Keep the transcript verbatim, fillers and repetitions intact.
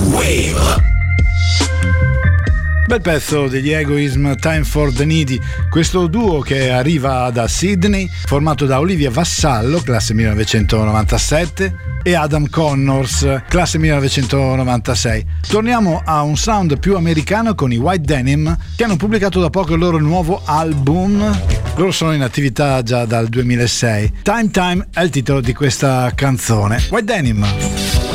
Wave. Bel pezzo degli Egoism, Time for the Needy, questo duo che arriva da Sydney, formato da Olivia Vassallo, classe millenovecentonovantasette, e Adam Connors, classe millenovecentonovantasei. Torniamo a un sound più americano con i White Denim, che hanno pubblicato da poco il loro nuovo album. Loro sono in attività già dal duemilasei. Time Time è il titolo di questa canzone. White Denim.